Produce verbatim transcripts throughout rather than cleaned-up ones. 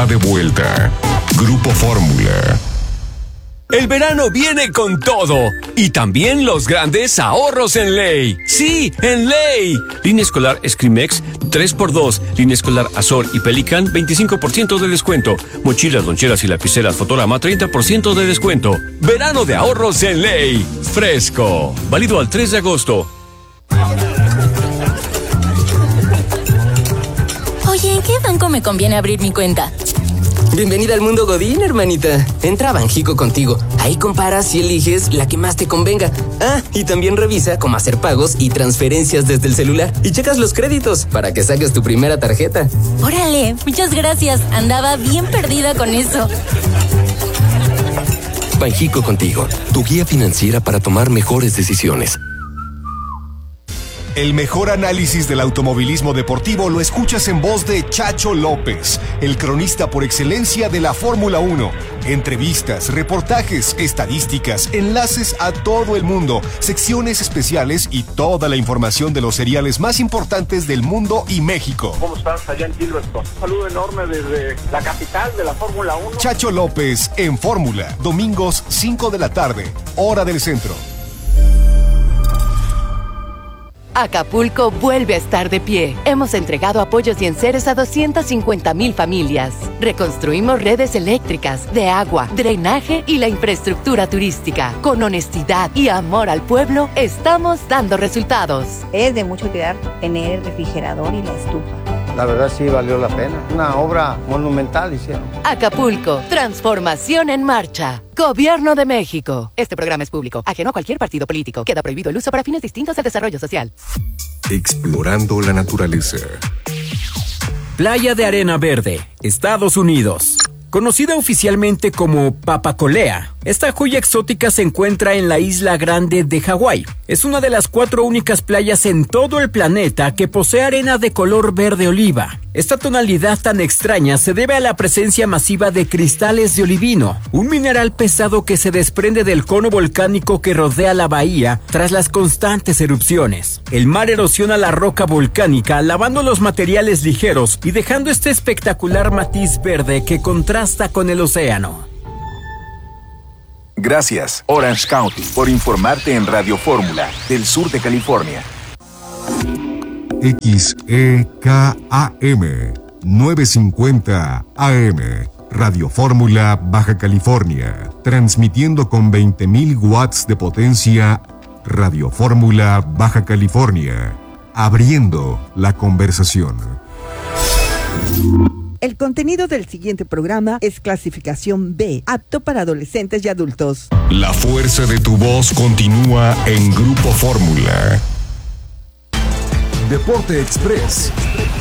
está de vuelta. Grupo Fórmula. El verano viene con todo y también los grandes ahorros en Ley. ¡Sí, en Ley! Línea escolar Escrimex tres por dos, línea escolar Azor y Pelican veinticinco por ciento de descuento. Mochilas, loncheras y lapiceras Fotorama treinta por ciento de descuento. Verano de ahorros en Ley. Fresco. Válido al tres de agosto. Oye, ¿en qué banco me conviene abrir mi cuenta? Bienvenida al mundo Godín, hermanita. Entra a Banjico Contigo. Ahí comparas y eliges la que más te convenga. Ah, y también revisa cómo hacer pagos y transferencias desde el celular. Y checas los créditos para que saques tu primera tarjeta. Órale, muchas gracias. Andaba bien perdida con eso. Banjico Contigo, tu guía financiera para tomar mejores decisiones. El mejor análisis del automovilismo deportivo lo escuchas en voz de Chacho López, el cronista por excelencia de la Fórmula uno. Entrevistas, reportajes, estadísticas, enlaces a todo el mundo, secciones especiales y toda la información de los seriales más importantes del mundo y México. ¿Cómo estás allá en Gilberton? Un saludo enorme desde la capital de la Fórmula uno. Chacho López en Fórmula, domingos cinco de la tarde, hora del centro. Acapulco vuelve a estar de pie. Hemos entregado apoyos y enseres a doscientas cincuenta mil familias. Reconstruimos redes eléctricas, de agua, drenaje y la infraestructura turística. Con honestidad y amor al pueblo, estamos dando resultados. Es de mucho cuidar tener el refrigerador y la estufa. La verdad sí valió la pena. Una obra monumental hicieron. Acapulco, transformación en marcha. Gobierno de México. Este programa es público, ajeno a cualquier partido político. Queda prohibido el uso para fines distintos al desarrollo social. Explorando la naturaleza. Playa de Arena Verde, Estados Unidos. Conocida oficialmente como Papacolea, esta joya exótica se encuentra en la isla Grande de Hawái. Es una de las cuatro únicas playas en todo el planeta que posee arena de color verde oliva. Esta tonalidad tan extraña se debe a la presencia masiva de cristales de olivino, un mineral pesado que se desprende del cono volcánico que rodea la bahía tras las constantes erupciones. El mar erosiona la roca volcánica, lavando los materiales ligeros y dejando este espectacular matiz verde que contrasta con el océano. Gracias, Orange County, por informarte en Radio Fórmula, del sur de California. X E K A M novecientos cincuenta A M, Radio Fórmula, Baja California, transmitiendo con veinte mil watts de potencia. Radio Fórmula, Baja California, abriendo la conversación. El contenido del siguiente programa es clasificación B, apto para adolescentes y adultos. La fuerza de tu voz continúa en Grupo Fórmula. Deporte Express.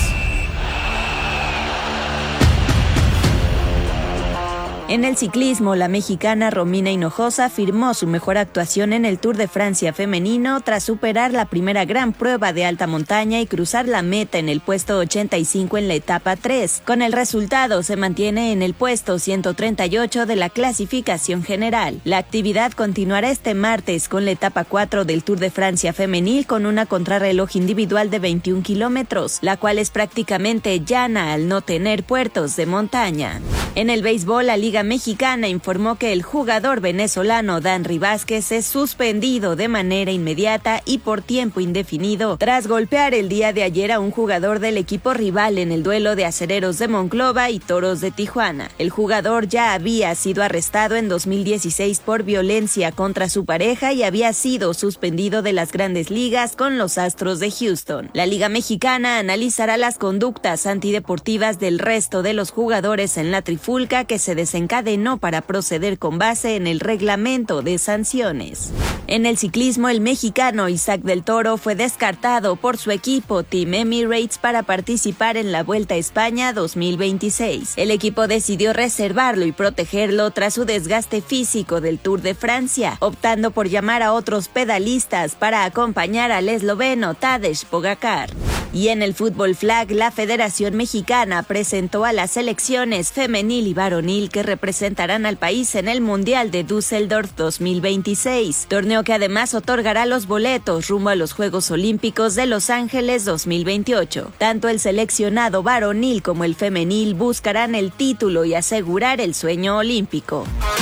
En el ciclismo, la mexicana Romina Hinojosa firmó su mejor actuación en el Tour de Francia femenino tras superar la primera gran prueba de alta montaña y cruzar la meta en el puesto ochenta y cinco en la etapa tres. Con el resultado, se mantiene en el puesto ciento treinta y ocho de la clasificación general. La actividad continuará este martes con la etapa cuatro del Tour de Francia femenil con una contrarreloj individual de veintiún kilómetros, la cual es prácticamente llana al no tener puertos de montaña. En el béisbol, la Liga Mexicana informó que el jugador venezolano Danry Vázquez es suspendido de manera inmediata y por tiempo indefinido tras golpear el día de ayer a un jugador del equipo rival en el duelo de Acereros de Monclova y Toros de Tijuana. El jugador ya había sido arrestado en dos mil dieciséis por violencia contra su pareja y había sido suspendido de las Grandes Ligas con los Astros de Houston. La Liga Mexicana analizará las conductas antideportivas del resto de los jugadores en la trifulca que se desencadenó para proceder con base en el reglamento de sanciones. En el ciclismo, el mexicano Isaac del Toro fue descartado por su equipo Team Emirates para participar en la Vuelta a España dos mil veintiséis. El equipo decidió reservarlo y protegerlo tras su desgaste físico del Tour de Francia, optando por llamar a otros pedalistas para acompañar al esloveno Tadej Pogačar. Y en el fútbol flag, la Federación Mexicana presentó a las selecciones femenil y varonil que representan representarán al país en el Mundial de Düsseldorf dos mil veintiséis, torneo que además otorgará los boletos rumbo a los Juegos Olímpicos de Los Ángeles dos mil veintiocho. Tanto el seleccionado varonil como el femenil buscarán el título y asegurar el sueño olímpico.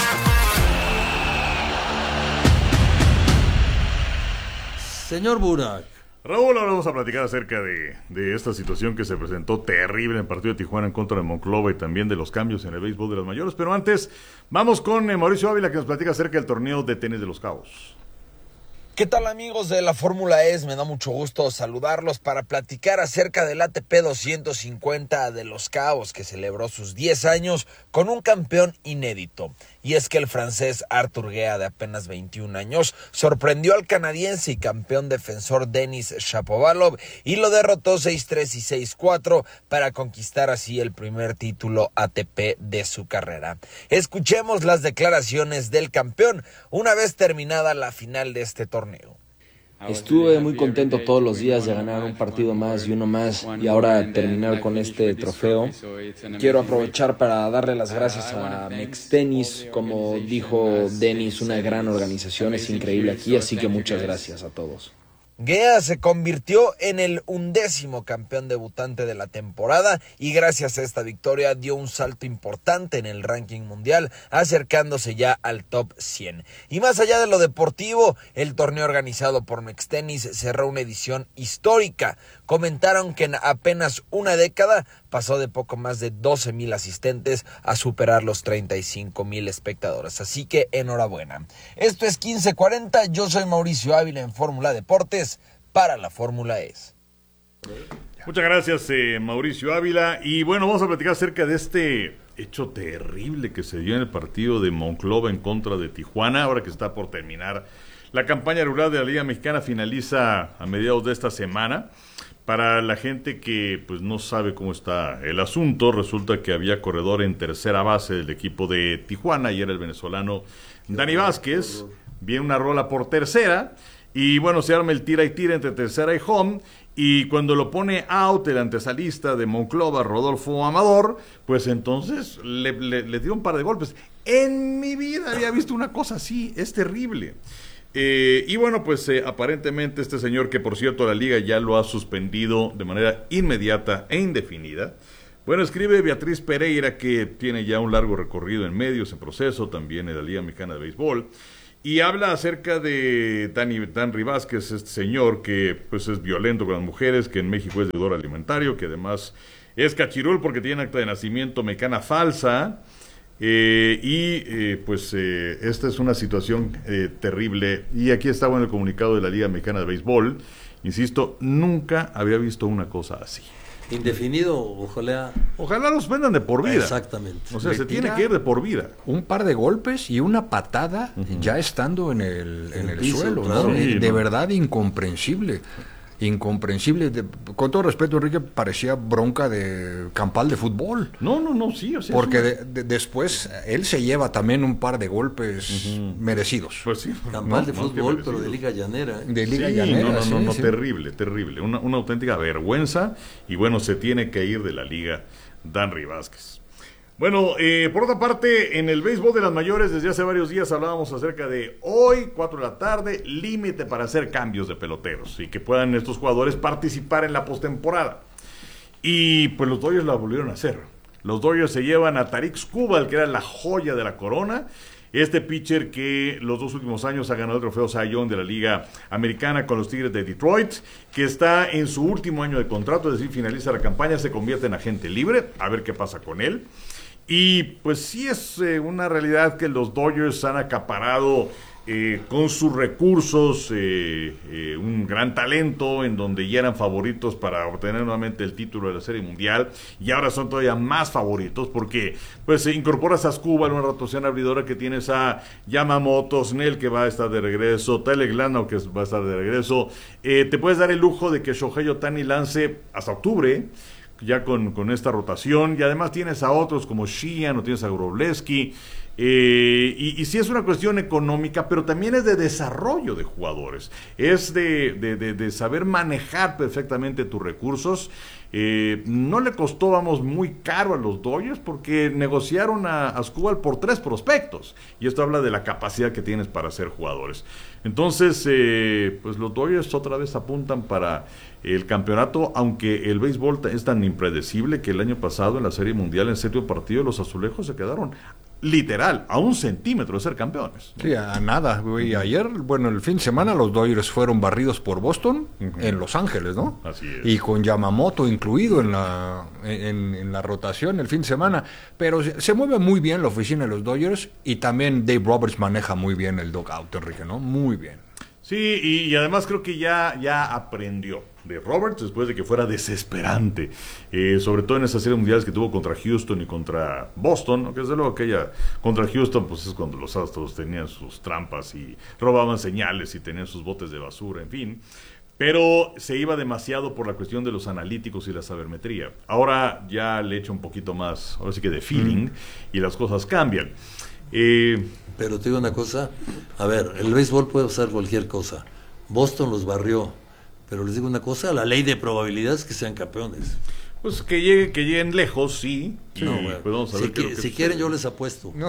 Señor Burak. Raúl, ahora vamos a platicar acerca de, de esta situación que se presentó terrible en el partido de Tijuana en contra de Monclova y también de los cambios en el béisbol de las mayores. Pero antes, vamos con eh, Mauricio Ávila, que nos platica acerca del torneo de tenis de Los Cabos. ¿Qué tal, amigos de la Fórmula E? Me da mucho gusto saludarlos para platicar acerca del A T P doscientos cincuenta de Los Cabos, que celebró sus diez años con un campeón inédito. Y es que el francés Arthur Guéa, de apenas veintiún años, sorprendió al canadiense y campeón defensor Denis Shapovalov y lo derrotó seis tres y seis cuatro para conquistar así el primer título A T P de su carrera. Escuchemos las declaraciones del campeón una vez terminada la final de este torneo. Estuve muy contento todos los días de ganar un partido más y uno más y ahora terminar con este trofeo. Quiero aprovechar para darle las gracias a Mextenis, como dijo Denis, una gran organización, es increíble aquí, así que muchas gracias a todos. Guéa se convirtió en el undécimo campeón debutante de la temporada y gracias a esta victoria dio un salto importante en el ranking mundial, acercándose ya al top cien. Y más allá de lo deportivo, el torneo organizado por Mextenis cerró una edición histórica. Comentaron que en apenas una década pasó de poco más de doce mil asistentes a superar los treinta y cinco mil espectadores. Así que enhorabuena. Esto es quince cuarenta, yo soy Mauricio Ávila en Fórmula Deportes para la Fórmula E. Muchas gracias, eh, Mauricio Ávila. Y bueno, vamos a platicar acerca de este hecho terrible que se dio en el partido de Monclova en contra de Tijuana, ahora que está por terminar. La campaña regular de la Liga Mexicana finaliza a mediados de esta semana. Para la gente que pues no sabe cómo está el asunto, resulta que había corredor en tercera base del equipo de Tijuana y era el venezolano Dani Vázquez. Viene una rola por tercera y bueno, se arma el tira y tira entre tercera y home. Y cuando lo pone out el antesalista de Monclova, Rodolfo Amador, pues entonces le, le, le dio un par de golpes. En mi vida había visto una cosa así, es terrible. Eh, y bueno, pues eh, aparentemente este señor, que por cierto la liga ya lo ha suspendido de manera inmediata e indefinida. Bueno, escribe Beatriz Pereira, que tiene ya un largo recorrido en medios, en proceso, también en la Liga Mexicana de Béisbol, y habla acerca de Dani, Dani Vázquez, este señor que pues es violento con las mujeres, que en México es deudor alimentario, que además es cachirul porque tiene acta de nacimiento mexicana falsa. Eh, y eh, pues eh, esta es una situación eh, terrible y aquí está bueno el comunicado de la Liga Mexicana de Béisbol. Insisto, nunca había visto una cosa así. Indefinido, ojalá. Ojalá los vendan de por vida. Exactamente. O sea, Le se tiene tira que ir de por vida. Un par de golpes y una patada uh-huh. ya estando en el, en el, el piso, suelo, claro. ¿no? Sí, de ¿no? verdad incomprensible. Incomprensible. De, con todo respeto, Enrique, parecía bronca de campal de fútbol. No, no, no, sí. O sea, porque una... de, de, después él se lleva también un par de golpes uh-huh. merecidos. Pues sí. Campal no, de no, fútbol, pero de liga llanera. ¿eh? De liga sí, llanera, no, no, sí, no, no sí. terrible, terrible. Una, una auténtica vergüenza. Y bueno, se tiene que ir de la liga Dani Vázquez. Bueno, eh, por otra parte, en el béisbol de las mayores, desde hace varios días hablábamos acerca de hoy, cuatro de la tarde, límite para hacer cambios de peloteros y que puedan estos jugadores participar en la postemporada. Y pues los Dodgers la volvieron a hacer. Los Dodgers se llevan a Tarik Skubal, que era la joya de la corona. Este pitcher que los dos últimos años ha ganado el trofeo Cy Young de la Liga Americana con los Tigres de Detroit, que está en su último año de contrato, es decir, finaliza la campaña, se convierte en agente libre, a ver qué pasa con él. Y pues sí es eh, una realidad que los Dodgers han acaparado eh, con sus recursos eh, eh, un gran talento en donde ya eran favoritos para obtener nuevamente el título de la Serie Mundial y ahora son todavía más favoritos porque pues se incorpora a Skubal, una rotación abridora que tienes a Yamamoto, Snell, que va a estar de regreso, Tyler Glasnow, que va a estar de regreso. Eh, te puedes dar el lujo de que Shohei Ohtani lance hasta octubre ya con, con esta rotación, y además tienes a otros como Sheehan, o tienes a Grobleski, eh, y, y sí es una cuestión económica, pero también es de desarrollo de jugadores, es de, de, de, de saber manejar perfectamente tus recursos. Eh, no le costó, vamos, muy caro a los Dodgers porque negociaron a Ascobar por tres prospectos. Y esto habla de la capacidad que tienes para ser jugadores. Entonces, eh, pues los Dodgers otra vez apuntan para el campeonato, aunque el béisbol es tan impredecible que el año pasado en la Serie Mundial, en el séptimo partido, los azulejos se quedaron literal a un centímetro de ser campeones. Sí, a nada, güey. Ayer, bueno, el fin de semana los Dodgers fueron barridos por Boston, uh-huh, en Los Ángeles, ¿no? Así es. Y con Yamamoto incluido en la en, en la rotación el fin de semana. Pero se, se mueve muy bien la oficina de los Dodgers y también Dave Roberts maneja muy bien el dugout, Enrique, ¿no? Muy bien. Sí, y, y además creo que ya, ya aprendió de Roberts después de que fuera desesperante, eh, sobre todo en esas series mundiales que tuvo contra Houston y contra Boston, aunque desde luego aquella contra Houston pues es cuando los Astros tenían sus trampas y robaban señales y tenían sus botes de basura, en fin, pero se iba demasiado por la cuestión de los analíticos y la sabermetría. Ahora ya le echa un poquito más, ahora sí que de feeling, mm. y las cosas cambian. Eh, Pero te digo una cosa, a ver, el béisbol puede usar cualquier cosa. Boston los barrió, pero les digo una cosa, la ley de probabilidades es que sean campeones. Pues que lleguen, que lleguen lejos, sí. sí. No, bueno, pues vamos a ver si, que, que si quieren yo les apuesto. No.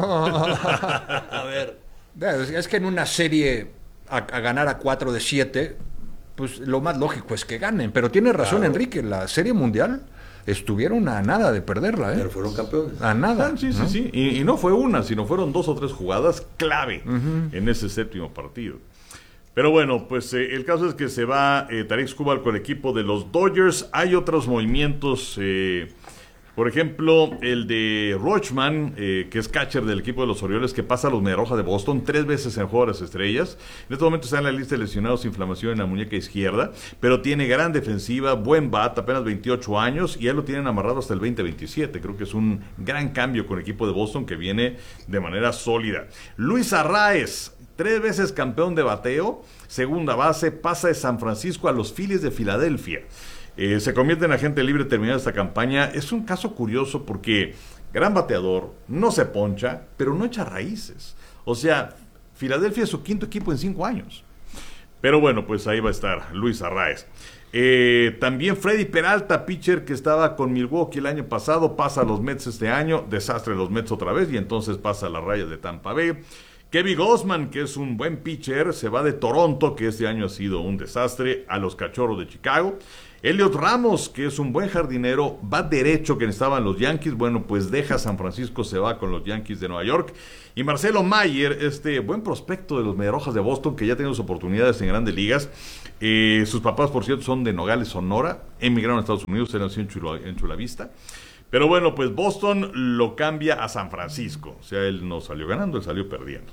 A ver. Es que en una serie a, a ganar a cuatro de siete, pues lo más lógico es que ganen. Pero tiene razón, claro, Enrique, la Serie Mundial estuvieron a nada de perderla, ¿eh? Pero fueron campeones. A nada. Ah, sí, sí, ¿no? sí. Y, y no fue una, sino fueron dos o tres jugadas clave uh-huh. en ese séptimo partido. Pero bueno, pues eh, el caso es que se va eh, Tarik Skubal con el equipo de los Dodgers. Hay otros movimientos, eh, por ejemplo, el de Rochman, eh, que es catcher del equipo de los Orioles, que pasa a los Mediarrojas de Boston tres veces en el Juego de las Estrellas. En este momento está en la lista de lesionados, inflamación en la muñeca izquierda, pero tiene gran defensiva, buen bat, apenas veintiocho años, y ya lo tienen amarrado hasta el veinte veintisiete. Creo que es un gran cambio con el equipo de Boston que viene de manera sólida. Luis Arraez, tres veces campeón de bateo, segunda base, pasa de San Francisco a los Phillies de Filadelfia. Eh, se convierte en agente libre terminada esta campaña. Es un caso curioso porque gran bateador, no se poncha, pero no echa raíces. O sea, Filadelfia es su quinto equipo en cinco años. Pero bueno, pues ahí va a estar Luis Arraez. Eh, también Freddy Peralta, pitcher que estaba con Milwaukee el año pasado, pasa a los Mets este año, desastre de los Mets otra vez, y entonces pasa a las Rayas de Tampa Bay. Kevin Gausman, que es un buen pitcher, se va de Toronto, que este año ha sido un desastre, a los Cachorros de Chicago. Elliot Ramos, que es un buen jardinero, va derecho, que estaban los Yankees, bueno, pues deja San Francisco, se va con los Yankees de Nueva York. Y Marcelo Mayer, este buen prospecto de los Mediarrojas de Boston, que ya ha tenido sus oportunidades en grandes ligas. Eh, sus papás, por cierto, son de Nogales, Sonora, emigraron a Estados Unidos, se nació en, Chula, en Chulavista. Pero bueno, pues Boston lo cambia a San Francisco. O sea, él no salió ganando, él salió perdiendo.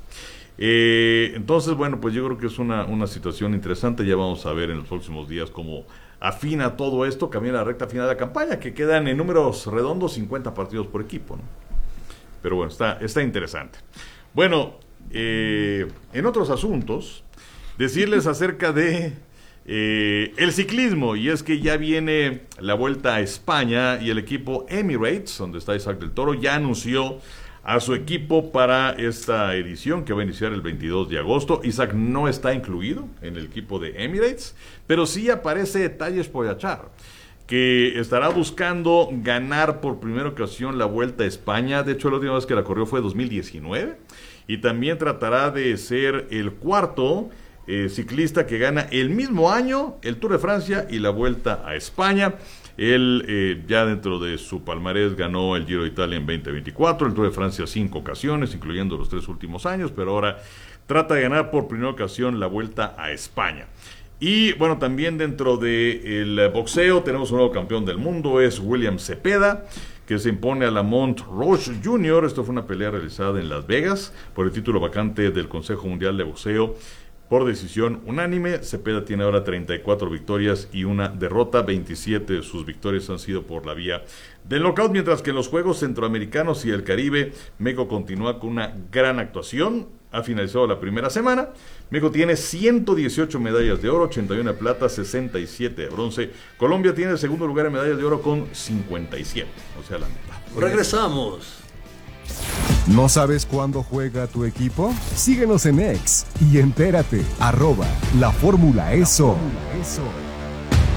Eh, entonces, bueno, pues yo creo que es una, una situación interesante. Ya vamos a ver en los próximos días cómo afina todo esto, camina la recta final de la campaña, que quedan en números redondos cincuenta partidos por equipo, ¿no? Pero bueno, está, está interesante. Bueno, eh, en otros asuntos, decirles acerca de eh, el ciclismo, y es que ya viene la Vuelta a España y el equipo Emirates, donde está Isaac del Toro, ya anunció a su equipo para esta edición que va a iniciar el veintidós de agosto. Isaac no está incluido en el equipo de Emirates, pero sí aparece Tadej Pogačar, que estará buscando ganar por primera ocasión la Vuelta a España. De hecho, la última vez que la corrió fue dos mil diecinueve, y también tratará de ser el cuarto eh, ciclista que gana el mismo año el Tour de Francia y la Vuelta a España. Él eh, ya dentro de su palmarés ganó el Giro de Italia en veinte veinticuatro, el Tour de Francia cinco ocasiones, incluyendo los tres últimos años, pero ahora trata de ganar por primera ocasión la Vuelta a España. Y bueno, también dentro del boxeo tenemos un nuevo campeón del mundo, es William Cepeda, que se impone a Lamont Roche junior Esto fue una pelea realizada en Las Vegas por el título vacante del Consejo Mundial de Boxeo por decisión unánime. Cepeda tiene ahora treinta y cuatro victorias y una derrota. veintisiete de sus victorias han sido por la vía del knockout, mientras que en los Juegos Centroamericanos y el Caribe, México continúa con una gran actuación. Ha finalizado la primera semana. México tiene ciento dieciocho medallas de oro, ochenta y una de plata, sesenta y siete de bronce. Colombia tiene el segundo lugar en medallas de oro con cincuenta y siete, o sea, la mitad. Regresamos. ¿No sabes cuándo juega tu equipo? Síguenos en X y entérate. Arroba la Fórmula Eso.